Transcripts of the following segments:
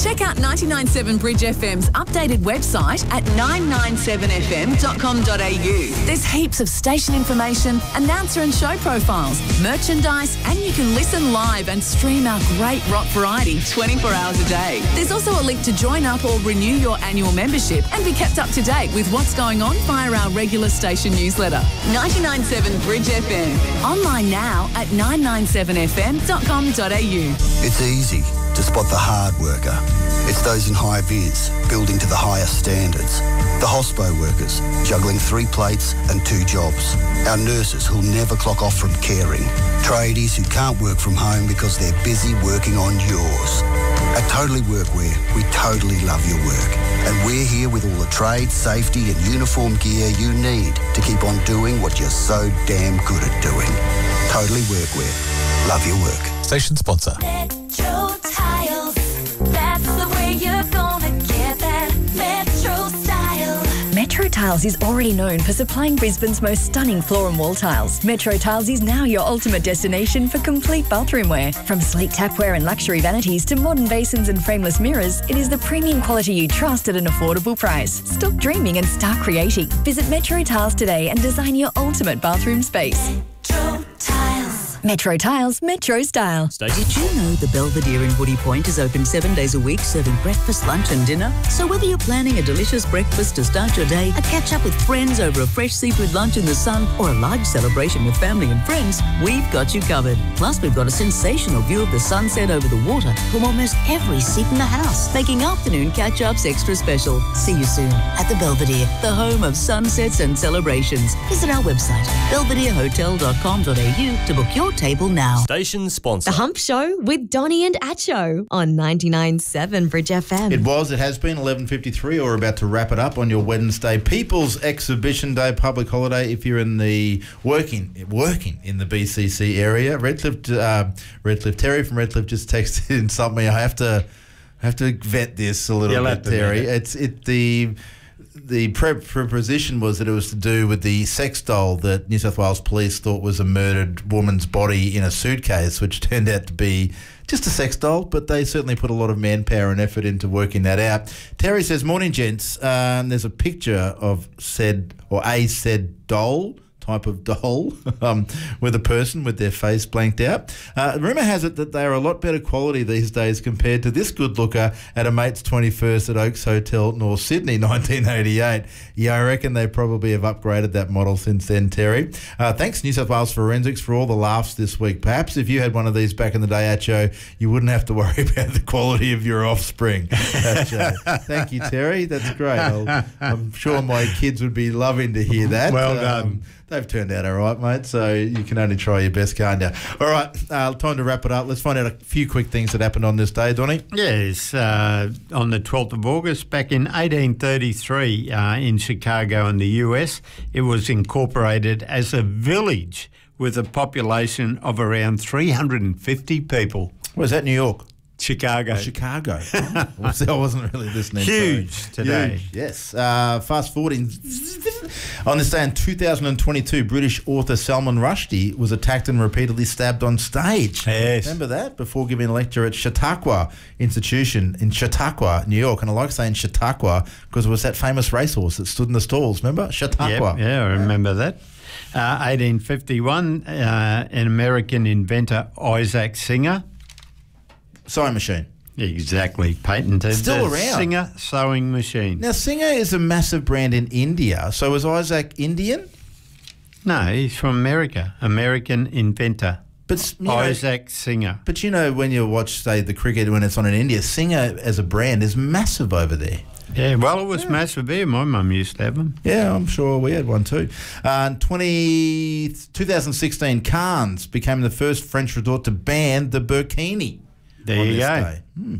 Check out 997 Bridge FM's updated website at 997fm.com.au. There's heaps of station information, announcer and show profiles, merchandise, and you can listen live and stream our great rock variety 24 hours a day. There's also a link to join up or renew your annual membership and be kept up to date with what's going on via our regular station newsletter. 997 Bridge FM. Online now at 997fm.com.au. It's easy to spot the hard worker. It's those in high vis, building to the highest standards. The hospo workers, juggling 3 plates and 2 jobs. Our nurses who'll never clock off from caring. Tradies who can't work from home because they're busy working on yours. At Totally Workwear, we totally love your work. And we're here with all the trade, safety and uniform gear you need to keep on doing what you're so damn good at doing. Totally Workwear. Love your work. Station sponsor. Metro Tiles. That's the way you're gonna get that Metro style. Metro Tiles is already known for supplying Brisbane's most stunning floor and wall tiles. Metro Tiles is now your ultimate destination for complete bathroom wear. From sleek tapware and luxury vanities to modern basins and frameless mirrors, it is the premium quality you trust at an affordable price. Stop dreaming and start creating. Visit Metro Tiles today and design your ultimate bathroom space. Metro Tiles. Metro Tiles, Metro style. Did you know the Belvedere in Woody Point is open 7 days a week, serving breakfast, lunch and dinner? So whether you're planning a delicious breakfast to start your day, a catch up with friends over a fresh seafood lunch in the sun, or a large celebration with family and friends, we've got you covered. Plus, we've got a sensational view of the sunset over the water from almost every seat in the house, making afternoon catch-ups extra special. See you soon at the Belvedere, the home of sunsets and celebrations. Visit our website, belvederehotel.com.au to book your table now. Station sponsor. The Hump Show with Donny and Acho on 99.7 Bridge FM. It has been 11:53, or about to wrap it up on your Wednesday. People's Exhibition Day, public holiday if you're in the working in the BCC area. Redcliffe Terry from Redcliffe just texted in something. I have to vet this a little bit, Terry. The preposition was that it was to do with the sex doll that New South Wales Police thought was a murdered woman's body in a suitcase, which turned out to be just a sex doll, but they certainly put a lot of manpower and effort into working that out. Terry says, morning, gents. There's a picture of said doll, type of doll, with a person with their face blanked out. Rumour has it that they are a lot better quality these days compared to this good looker at a mate's 21st at Oaks Hotel, North Sydney, 1988. Yeah, I reckon they probably have upgraded that model since then, Terry. Thanks, New South Wales Forensics, for all the laughs this week. Perhaps if you had one of these back in the day, Acho, you wouldn't have to worry about the quality of your offspring. Thank you, Terry. That's great. I'm sure my kids would be loving to hear that. Well done. They've turned out all right, mate, so you can only try your best, can't you? All right, time to wrap it up. Let's find out a few quick things that happened on this day, Donny. Yes, on the 12th of August, back in 1833 in Chicago in the US, it was incorporated as a village with a population of around 350 people. Was that New York? Chicago. Chicago. I wasn't really listening. Huge today. Huge, yes. Fast forwarding. On this day in 2022, British author Salman Rushdie was attacked and repeatedly stabbed on stage. Yes. Remember that? Before giving a lecture at Chautauqua Institution in Chautauqua, New York. And I like saying Chautauqua because it was that famous racehorse that stood in the stalls. Remember? Chautauqua. Yep, yeah, I remember that. 1851, an American inventor, Isaac Singer. Sewing machine. Exactly. Patented. Still the around. Singer sewing machine. Now, Singer is a massive brand in India. So was Isaac Indian? No, he's from America. American inventor. But Isaac Singer. But you know, when you watch, say, the cricket when it's on in India, Singer as a brand is massive over there. Yeah, well, it was massive here. My mum used to have them. Yeah, I'm sure we had one too. 2016, Cannes became the first French resort to ban the burkini. There you go.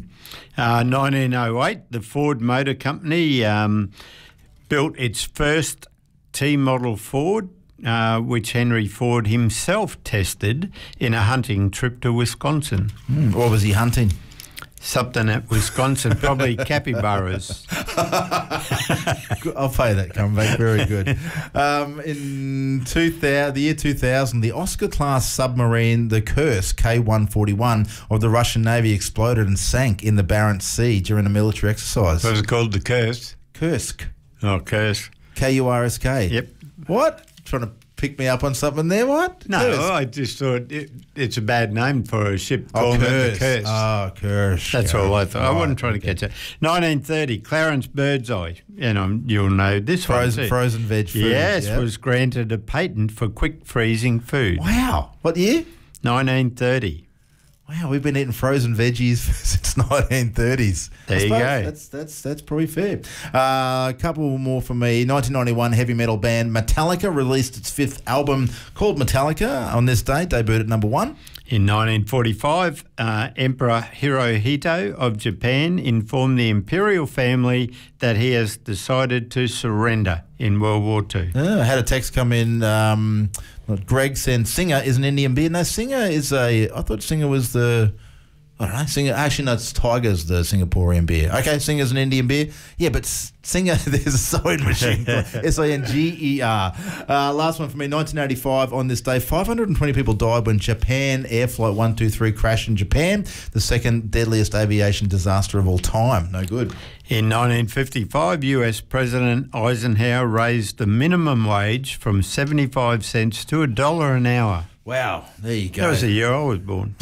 1908, the Ford Motor Company built its first T-model Ford, which Henry Ford himself tested in a hunting trip to Wisconsin. What was he hunting? Something at Wisconsin, probably capybaras. I'll pay that coming back. Very good. In the year 2000, the Oscar-class submarine, the Kursk K-141 of the Russian Navy exploded and sank in the Barents Sea during a military exercise. What was it called? The Kursk? Kursk. Oh, Kursk. K-U-R-S-K. Yep. What? Trying to pick me up on something there, what? No, Kursk. I just thought it's a bad name for a ship called the Kursk. Oh, Kursk. That's all I thought. I wasn't Right, trying to catch it. 1930, Clarence Birdseye, you'll know this Frozen, one too. frozen veg food. Yes, yep. was granted a patent for quick freezing food. Wow. What year? 1930. Wow, we've been eating frozen veggies since 1930s. There you go. That's probably fair. A couple more for me. 1991, heavy metal band Metallica released its 5th album called Metallica on this day, debuted at number 1. In 1945, Emperor Hirohito of Japan informed the imperial family that he has decided to surrender in World War II. I had a text come in. Greg said Singer is an Indian beer. No, Singer is I thought Singer was I don't know. Singer, actually, no, it's Tiger's the Singaporean beer. Okay, Singer's an Indian beer. Yeah, but Singer, there's a sewing machine. Singer. Last one for me, 1985. On this day, 520 people died when Japan Air Flight 123 crashed in Japan, the second deadliest aviation disaster of all time. No good. In 1955, US President Eisenhower raised the minimum wage from 75 cents to $1 an hour. Wow, there you go. That was the year I was born.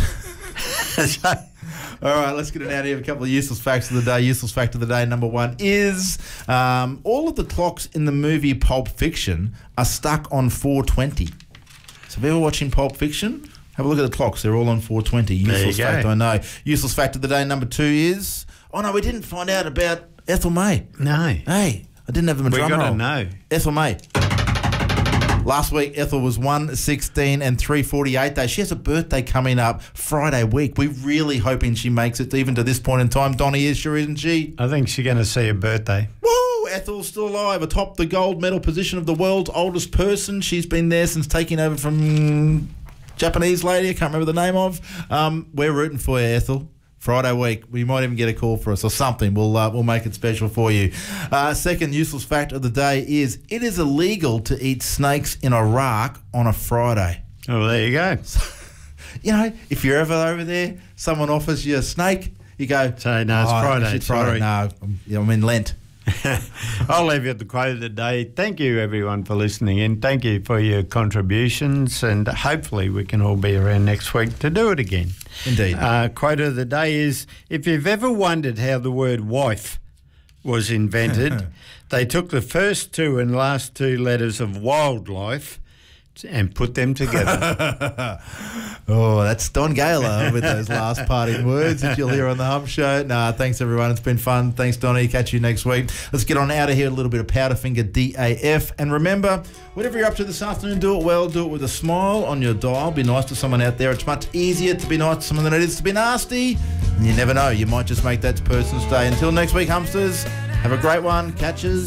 All right, let's get it out here. A couple of useless facts of the day. Useless fact of the day number 1 is all of the clocks in the movie Pulp Fiction are stuck on 4:20. So if you're ever watching Pulp Fiction, have a look at the clocks. They're all on 4:20. Useless fact, I know. Useless fact of the day number 2 is... Oh, no, we didn't find out about Ethel May. No. Hey, I didn't have them a drum roll. We got to know. Ethel May. Last week, Ethel was 116 and 348 days. She has a birthday coming up Friday week. We're really hoping she makes it even to this point in time. Donnie is, sure isn't she? I think she's going to see a birthday. Woo! Ethel's still alive, atop the gold medal position of the world's oldest person. She's been there since taking over from Japanese lady I can't remember the name of. We're rooting for you, Ethel. Friday week, we might even get a call for us or something. We'll make it special for you. Second useless fact of the day is it is illegal to eat snakes in Iraq on a Friday. Oh, there you go. You know, if you're ever over there, someone offers you a snake, you go, say, no, it's Friday. It's Friday. No, I'm in Lent. I'll leave you at the quote of the day. Thank you, everyone, for listening in. Thank you for your contributions, and hopefully we can all be around next week to do it again. Indeed. Quote of the day is, if you've ever wondered how the word wife was invented, they took the first 2 and last 2 letters of wildlife and put them together. Oh, that's Don Gala with those last parting words that you'll hear on the Hump Show. Nah, thanks everyone. It's been fun. Thanks, Donnie. Catch you next week. Let's get on out of here. A little bit of Powderfinger DAF. And remember, whatever you're up to this afternoon, do it well. Do it with a smile on your dial. Be nice to someone out there. It's much easier to be nice to someone than it is to be nasty. And you never know. You might just make that person's day. Until next week, Humpsters, have a great one. Catches.